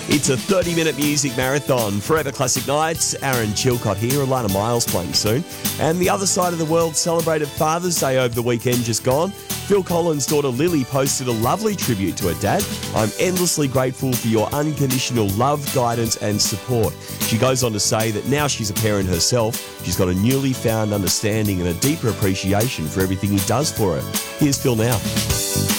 It's a 30-minute music marathon. Forever Classic Nights. Aaron Chilcott here. Alana Miles playing soon. And the other side of the world celebrated Father's Day over the weekend just gone. Phil Collins' daughter Lily posted a lovely tribute to her dad. I'm endlessly grateful for your unconditional love, guidance and support. She goes on to say that now she's a parent herself, she's got a newly found understanding and a deeper appreciation for everything he does for her. Here's Phil now.